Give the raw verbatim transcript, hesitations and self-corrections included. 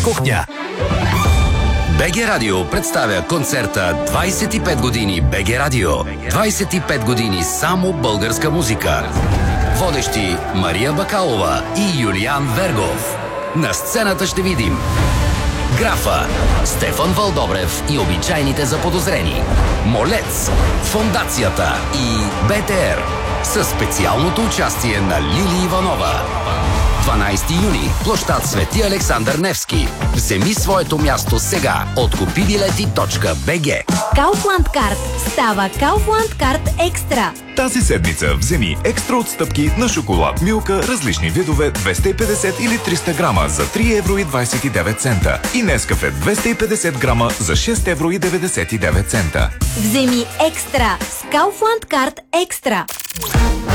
кухня. БГ Радио представя концерта двайсет и пет години БГ Радио. двайсет и пет години само българска музика. Водещи Мария Бакалова и Юлиан Вергов. На сцената ще видим Графа, Стефан Вълдобрев и обичайните заподозрени, Молец, Фондацията и БТР със специалното участие на Лили Иванова. дванайсети юни, площад Свети Александър Невски. Вземи своето място сега от купи билети точка би джи. Kaufland Card става Kaufland Card Екстра. Тази седмица вземи екстра отстъпки на шоколад Милка, различни видове двеста и петдесет или триста грама за три евро и двайсет и девет цента и Нескафе двеста и петдесет грама за шест евро и деветдесет и девет цента. Вземи екстра с Kaufland Card Екстра.